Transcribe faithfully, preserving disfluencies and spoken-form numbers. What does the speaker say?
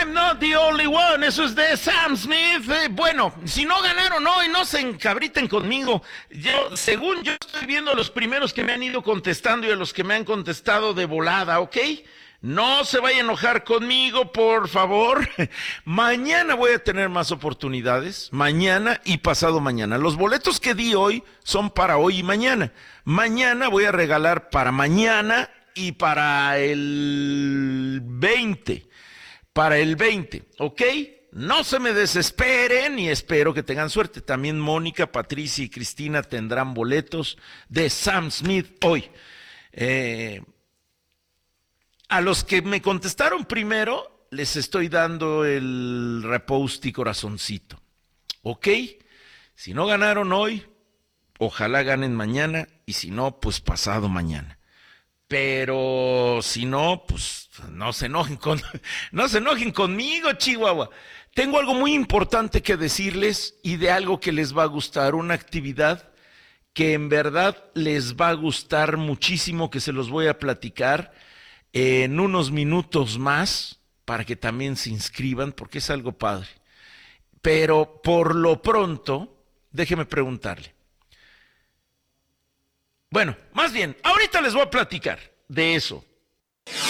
I'm not the only one, eso es de Sam Smith. Eh, bueno, si no ganaron hoy, no se encabriten conmigo. Yo, según yo estoy viendo a los primeros que me han ido contestando y a los que me han contestado de volada, ¿ok? No se vaya a enojar conmigo, por favor. Mañana voy a tener más oportunidades, mañana y pasado mañana. Los boletos que di hoy son para hoy y mañana. Mañana voy a regalar para mañana y para el veinte. Para el veinte, ¿ok? No se me desesperen y espero que tengan suerte. También Mónica, Patricia y Cristina tendrán boletos de Sam Smith hoy. Eh... A los que me contestaron primero, les estoy dando el repost y corazoncito. ¿Ok? Si no ganaron hoy, ojalá ganen mañana, y si no, pues pasado mañana. Pero si no, pues no se enojen con, no se enojen conmigo, Chihuahua. Tengo algo muy importante que decirles y de algo que les va a gustar, una actividad que en verdad les va a gustar muchísimo, que se los voy a platicar en unos minutos más, para que también se inscriban, porque es algo padre. Pero por lo pronto, déjeme preguntarle. Bueno, más bien, ahorita les voy a platicar de eso.